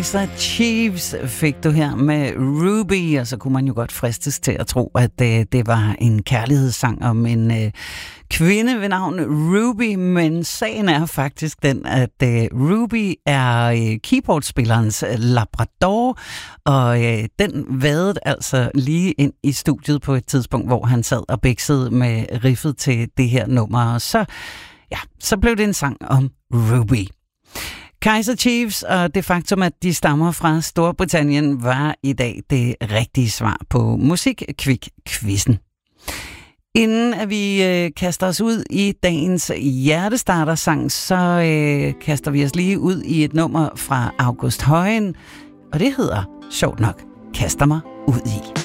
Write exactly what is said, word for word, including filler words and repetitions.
Så Chiefs fik du her med Ruby, og så kunne man jo godt fristes til at tro, at det, det var en kærlighedssang om en øh, kvinde ved navn Ruby, men sagen er faktisk den, at øh, Ruby er øh, keyboardspillerens labrador, og øh, den vadede altså lige ind i studiet på et tidspunkt, hvor han sad og bæksede med riffet til det her nummer, og så, ja, så blev det en sang om Ruby. Kaiser Chiefs og det faktum, at de stammer fra Storbritannien, var i dag det rigtige svar på Musikquiz-quizzen. Inden at vi øh, kaster os ud i dagens hjertestarter-sang, så øh, kaster vi os lige ud i et nummer fra August Højen, og det hedder sjovt nok Kaster mig ud i.